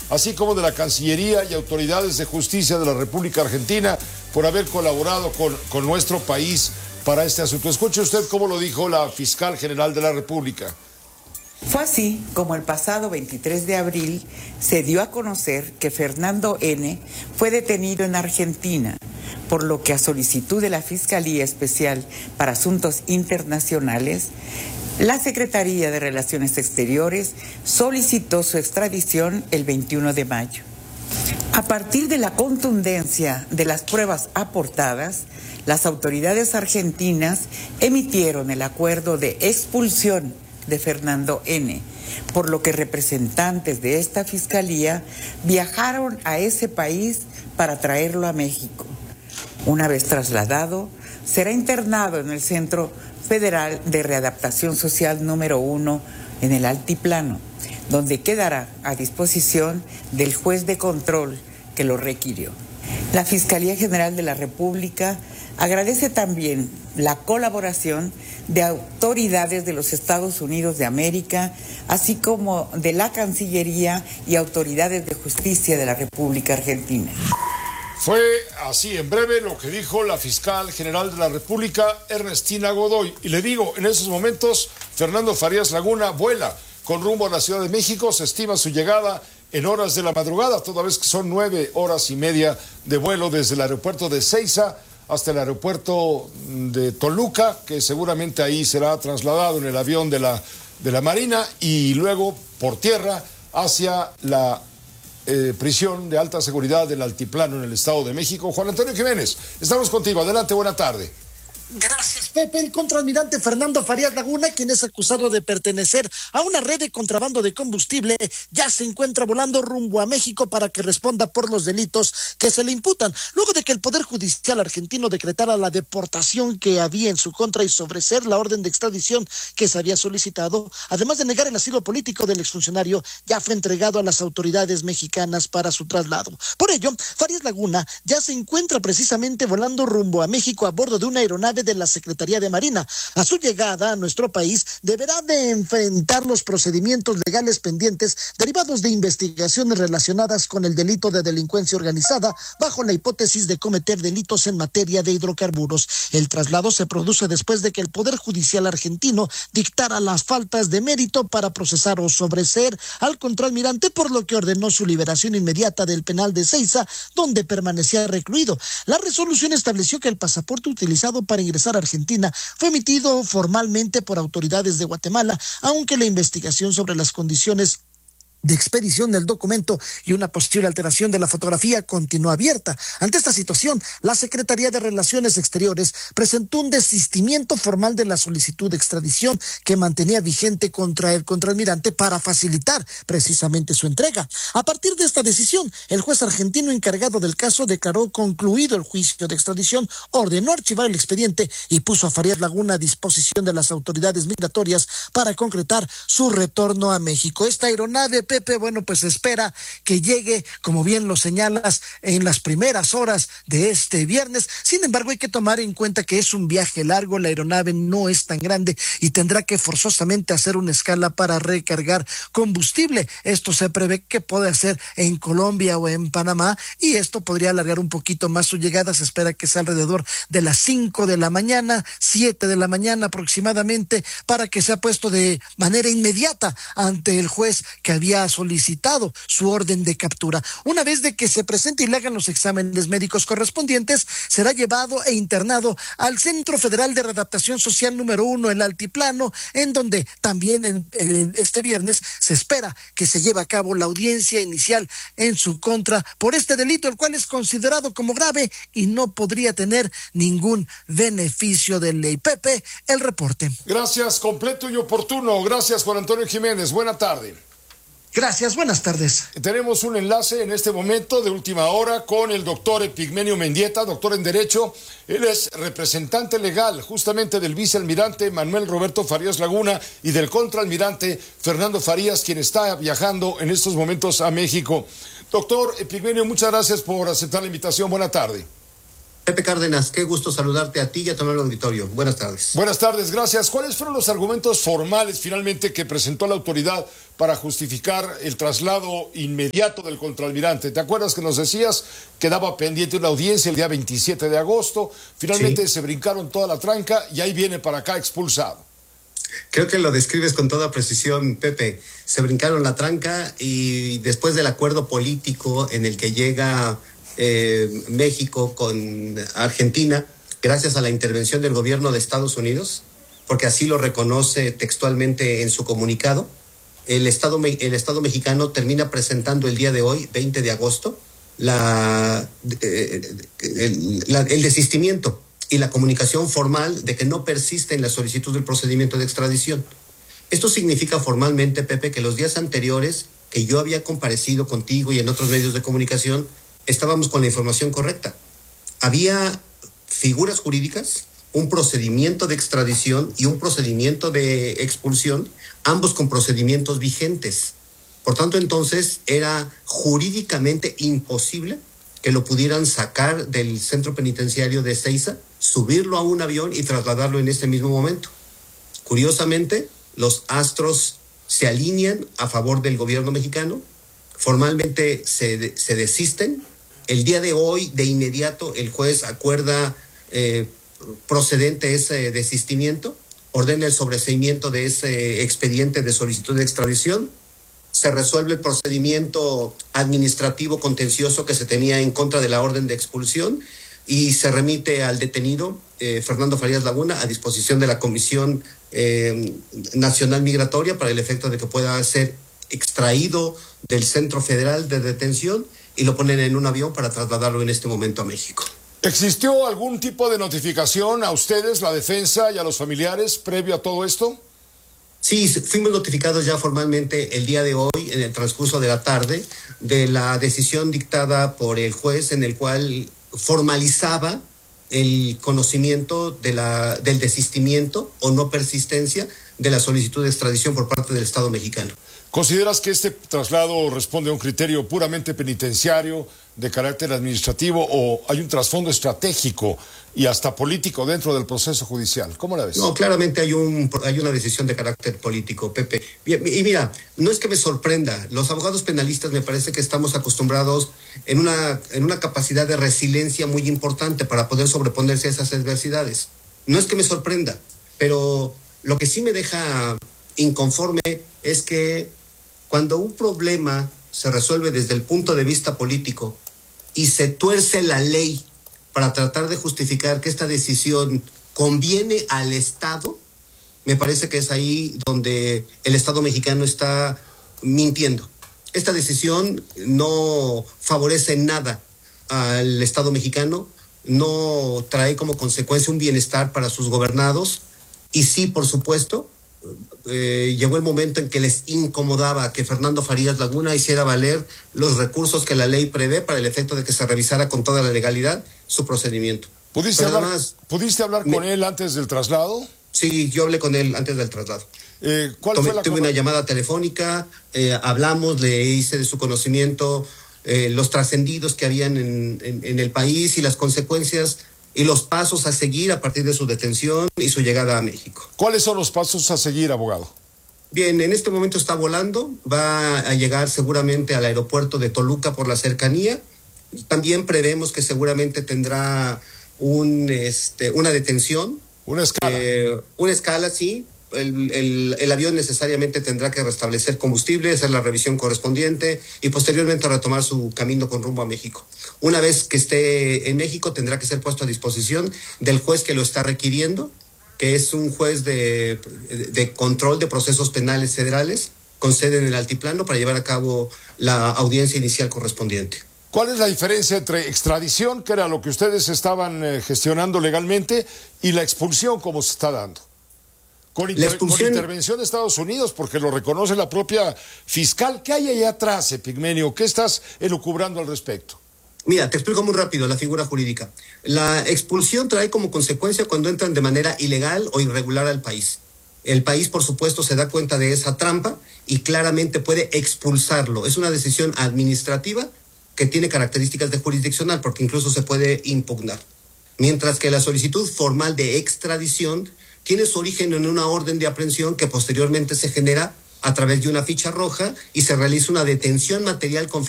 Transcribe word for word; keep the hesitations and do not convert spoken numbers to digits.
así como de la Cancillería y autoridades de justicia de la República Argentina por haber colaborado con, con nuestro país para este asunto. Escuche usted cómo lo dijo la fiscal general de la República. Fue así como el pasado veintitrés de abril se dio a conocer que Fernando N. fue detenido en Argentina, por lo que a solicitud de la Fiscalía Especial para Asuntos Internacionales, la Secretaría de Relaciones Exteriores solicitó su extradición el veintiuno de mayo. A partir de la contundencia de las pruebas aportadas, las autoridades argentinas emitieron el acuerdo de expulsión de Fernando N., por lo que representantes de esta fiscalía viajaron a ese país para traerlo a México. Una vez trasladado, será internado en el Centro Federal de Readaptación Social número uno en el Altiplano, donde quedará a disposición del juez de control que lo requirió. La Fiscalía General de la República agradece también la colaboración de autoridades de los Estados Unidos de América, así como de la Cancillería y autoridades de justicia de la República Argentina. Fue así en breve lo que dijo la fiscal general de la República, Ernestina Godoy. Y le digo, en esos momentos, Fernando Farías Laguna vuela con rumbo a la Ciudad de México. Se estima su llegada en horas de la madrugada, toda vez que son nueve horas y media de vuelo desde el aeropuerto de Ezeiza hasta el aeropuerto de Toluca, que seguramente ahí será trasladado en el avión de la, de la Marina, y luego por tierra hacia la eh, prisión de alta seguridad del Altiplano en el Estado de México. Juan Antonio Jiménez, estamos contigo. Adelante, buena tarde. Gracias, Pepe. El contraalmirante Fernando Farías Laguna, quien es acusado de pertenecer a una red de contrabando de combustible, ya se encuentra volando rumbo a México para que responda por los delitos que se le imputan, luego de que el Poder Judicial argentino decretara la deportación que había en su contra y sobreseer la orden de extradición que se había solicitado. Además de negar el asilo político del exfuncionario, ya fue entregado a las autoridades mexicanas para su traslado. Por ello, Farías Laguna ya se encuentra precisamente volando rumbo a México a bordo de una aeronave de la Secretaría de Marina. A su llegada a nuestro país deberá de enfrentar los procedimientos legales pendientes derivados de investigaciones relacionadas con el delito de delincuencia organizada bajo la hipótesis de cometer delitos en materia de hidrocarburos. El traslado se produce después de que el Poder Judicial argentino dictara las faltas de mérito para procesar o sobreseer al contraalmirante, por lo que ordenó su liberación inmediata del penal de Ezeiza, donde permanecía recluido. La resolución estableció que el pasaporte utilizado para ingresar a Argentina fue emitido formalmente por autoridades de Guatemala, aunque la investigación sobre las condiciones de expedición del documento y una posible alteración de la fotografía continúa abierta. Ante esta situación, la Secretaría de Relaciones Exteriores presentó un desistimiento formal de la solicitud de extradición que mantenía vigente contra el contraalmirante para facilitar precisamente su entrega. A partir de esta decisión, el juez argentino encargado del caso declaró concluido el juicio de extradición, ordenó archivar el expediente y puso a Farías Laguna a disposición de las autoridades migratorias para concretar su retorno a México. Esta aeronave, Pepe, bueno, pues espera que llegue, como bien lo señalas, en las primeras horas de este viernes. Sin embargo, hay que tomar en cuenta que es un viaje largo, la aeronave no es tan grande y tendrá que forzosamente hacer una escala para recargar combustible. Esto se prevé que puede hacer en Colombia o en Panamá, y esto podría alargar un poquito más su llegada. Se espera que sea alrededor de las cinco de la mañana, siete de la mañana aproximadamente, para que sea puesto de manera inmediata ante el juez que había solicitado su orden de captura. Una vez de que se presente y le hagan los exámenes médicos correspondientes, será llevado e internado al Centro Federal de Readaptación Social número uno, el Altiplano, en donde también en, en este viernes se espera que se lleve a cabo la audiencia inicial en su contra por este delito, el cual es considerado como grave y no podría tener ningún beneficio de ley. Pepe, el reporte. Gracias, completo y oportuno. Gracias, Juan Antonio Jiménez. Buena tarde. Gracias, buenas tardes. Tenemos un enlace en este momento de última hora con el doctor Epigmenio Mendieta, doctor en Derecho. Él es representante legal justamente del vicealmirante Manuel Roberto Farías Laguna y del contraalmirante Fernando Farías, quien está viajando en estos momentos a México. Doctor Epigmenio, muchas gracias por aceptar la invitación. Buena tarde. Pepe Cárdenas, qué gusto saludarte a ti y a todo el auditorio. Buenas tardes. Buenas tardes, gracias. ¿Cuáles fueron los argumentos formales finalmente que presentó la autoridad para justificar el traslado inmediato del contraalmirante? ¿Te acuerdas que nos decías que daba pendiente una audiencia el día veintisiete de agosto? Finalmente sí. Se brincaron toda la tranca y ahí viene para acá expulsado. Creo que lo describes con toda precisión, Pepe. Se brincaron la tranca y después del acuerdo político en el que llega eh, México con Argentina, gracias a la intervención del gobierno de Estados Unidos, porque así lo reconoce textualmente en su comunicado, el Estado, el Estado mexicano termina presentando el día de hoy, veinte de agosto, la, eh, el, la, el desistimiento y la comunicación formal de que no persiste en la solicitud del procedimiento de extradición. Esto significa formalmente, Pepe, que los días anteriores que yo había comparecido contigo y en otros medios de comunicación, estábamos con la información correcta. Había figuras jurídicas, un procedimiento de extradición y un procedimiento de expulsión, ambos con procedimientos vigentes. Por tanto, entonces, era jurídicamente imposible que lo pudieran sacar del centro penitenciario de Ezeiza, subirlo a un avión y trasladarlo en ese mismo momento. Curiosamente, los astros se alinean a favor del gobierno mexicano, formalmente se, se desisten. El día de hoy, de inmediato, el juez acuerda eh, procedente ese desistimiento, ordena el sobreseimiento de ese expediente de solicitud de extradición, se resuelve el procedimiento administrativo contencioso que se tenía en contra de la orden de expulsión y se remite al detenido eh, Fernando Farías Laguna a disposición de la Comisión eh, Nacional Migratoria para el efecto de que pueda ser extraído del Centro Federal de Detención y lo ponen en un avión para trasladarlo en este momento a México. ¿Existió algún tipo de notificación a ustedes, la defensa y a los familiares previo a todo esto? Sí, fuimos notificados ya formalmente el día de hoy, en el transcurso de la tarde, de la decisión dictada por el juez en el cual formalizaba el conocimiento de la, del desistimiento o no persistencia de la solicitud de extradición por parte del Estado mexicano. ¿Consideras que este traslado responde a un criterio puramente penitenciario, de carácter administrativo, o hay un trasfondo estratégico y hasta político dentro del proceso judicial? ¿Cómo la ves? No, claramente hay un hay una decisión de carácter político, Pepe. Y mira, no es que me sorprenda, los abogados penalistas me parece que estamos acostumbrados en una, en una capacidad de resiliencia muy importante para poder sobreponerse a esas adversidades. No es que me sorprenda, pero lo que sí me deja inconforme es que cuando un problema se resuelve desde el punto de vista político y se tuerce la ley para tratar de justificar que esta decisión conviene al Estado, me parece que es ahí donde el Estado mexicano está mintiendo. Esta decisión no favorece nada al Estado mexicano, no trae como consecuencia un bienestar para sus gobernados y sí, por supuesto, Eh, llegó el momento en que les incomodaba que Fernando Farías Laguna hiciera valer los recursos que la ley prevé para el efecto de que se revisara con toda la legalidad su procedimiento. ¿Pudiste hablar, además, ¿pudiste hablar con me, él antes del traslado? Sí, yo hablé con él antes del traslado. Eh, ¿cuál Tomé, fue la tuve una llamada telefónica, eh, hablamos, le hice de su conocimiento eh, los trascendidos que habían en, en, en el país y las consecuencias y los pasos a seguir a partir de su detención y su llegada a México. ¿Cuáles son los pasos a seguir, abogado? Bien, en este momento está volando, va a llegar seguramente al aeropuerto de Toluca por la cercanía. También prevemos que seguramente tendrá un, este, una detención. Una escala. Eh, una escala, sí. El, el, el avión necesariamente tendrá que restablecer combustible, hacer la revisión correspondiente y posteriormente retomar su camino con rumbo a México. Una vez que esté en México tendrá que ser puesto a disposición del juez que lo está requiriendo, que es un juez de, de control de procesos penales federales con sede en el Altiplano para llevar a cabo la audiencia inicial correspondiente. ¿Cuál es la diferencia entre extradición, que era lo que ustedes estaban eh, gestionando legalmente, y la expulsión como se está dando? Con, inter expulsión... con intervención de Estados Unidos, porque lo reconoce la propia fiscal. ¿Qué hay allá atrás, Epigmenio? ¿Qué estás elucubrando al respecto? Mira, te explico muy rápido la figura jurídica. La expulsión trae como consecuencia cuando entran de manera ilegal o irregular al país. El país, por supuesto, se da cuenta de esa trampa y claramente puede expulsarlo. Es una decisión administrativa que tiene características de jurisdiccional, porque incluso se puede impugnar. mientras que la solicitud formal de extradición tiene su origen en una orden de aprehensión que posteriormente se genera a través de una ficha roja y se realiza una detención material con